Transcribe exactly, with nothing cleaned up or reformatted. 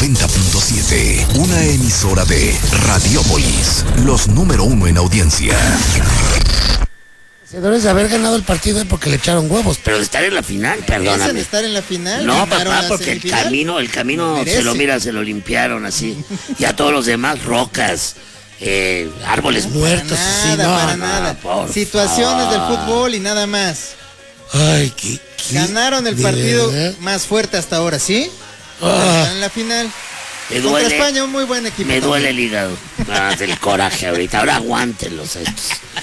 noventa punto siete, una emisora de Radiópolis, los número uno en audiencia. De haber ganado el partido porque le echaron huevos, pero de estar en la final, perdóname. ¿De estar en la final? No, papá, porque el camino, el camino se lo mira, se lo limpiaron así. Y a todos los demás, rocas, eh, árboles no, muertos. Para así, nada, no, para no, nada. por Situaciones favor. del fútbol y nada más. Ay, qué, qué Ganaron el partido verdad? más fuerte hasta ahora, ¿sí? Ah. Están en la final. Me duele, Contra España, un muy buen equipo. Me también. duele el hígado. Ah, del coraje ahorita. Ahora aguántenlos estos.